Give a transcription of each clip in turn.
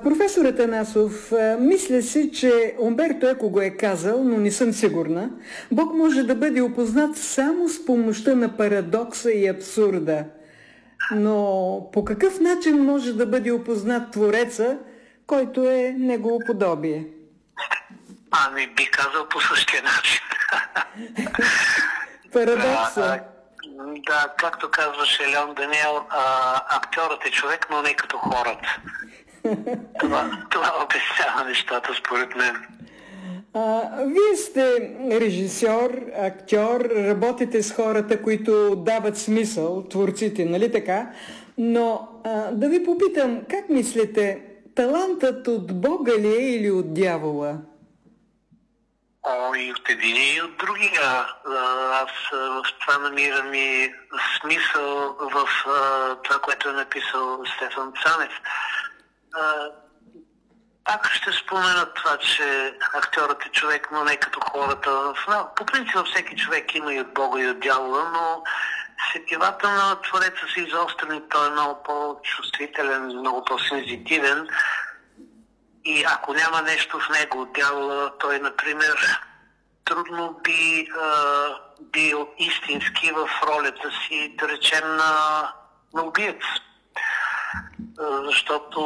Професор Атанасов, мисля си, че Умберто Еко го е казал, но не съм сигурна. Бог може да бъде опознат само с помощта на парадокса и абсурда. Но по какъв начин може да бъде опознат Твореца, който е негово подобие? Ами бих казал по същия начин. Парадокса. Да, както казваше Леон Даниел, актьорът е човек, но не като хората. Това обяснява нещата, според мен. Вие сте режисьор, актьор, работите с хората, които дават смисъл, творците, нали така? Но да ви попитам, как мислите, талантът от Бога ли е или от дявола? И от един и от другия. Аз в това намирам и смисъл в това, което е написал Стефан Цанев. Пак ще спомена това, че актьорът е човек, но не като хората. По принцип всеки човек има и от Бога и от дявола, но сетивата на Твореца са изострени. Той е много по-чувствителен, много по-сензитивен. И ако няма нещо в него от дявола, той, например, трудно би бил истински в ролята си, да речем, на убиец. Защото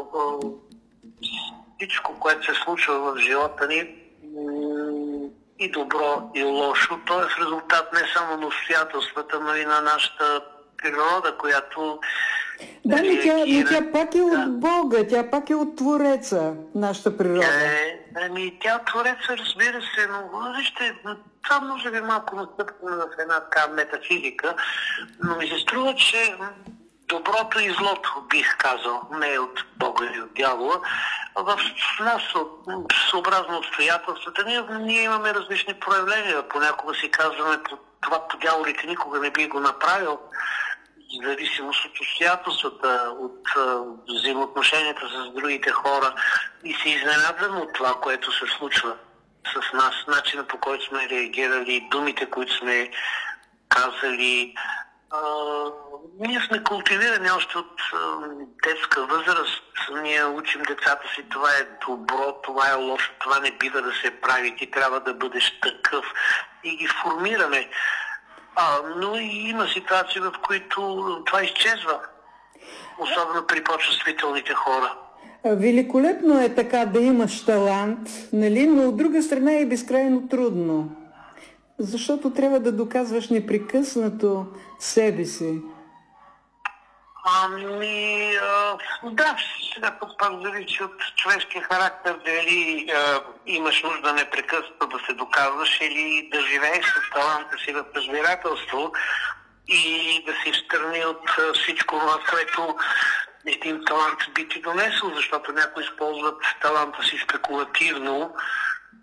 всичко, което се случва в живота ни, и добро, и лошо, то е в резултат не само на обстоятелствата, но и на нашата природа, която... Да, но тя пак е от Бога, тя пак е от Твореца, нашата природа. Тя от Твореца, разбира се, но вижте, това може би малко настъпваме в една така метафизика, но ми се струва, че доброто и злото, бих казал, не е от Бога и от дявола. В нас, съобразно обстоятелствата, ние имаме различни проявления. Понякога си казваме, това по дяволите никога не би го направил, в зависимост от обстоятелствата, от взаимоотношенията с другите хора, и се изненадваме от това, което се случва с нас, начина по който сме реагирали, думите, които сме казали. Ние сме култивирани още от детска възраст. Ние учим децата си, това е добро, това е лошо, това не бива да се прави, ти трябва да бъдеш такъв, и ги формираме. Но и има ситуации, в които това изчезва, особено при по-чувствителните хора. Великолепно е така да имаш талант, нали? Но от друга страна е безкрайно трудно. Защото трябва да доказваш непрекъснато себе си. Да, сега пак зависи от човешкия характер, дали имаш нужда непрекъснато да се доказваш или да живееш с таланта си в разбирателство и да си встрани от всичко това, което един талант би ти донесъл, защото някои използват таланта си спекулативно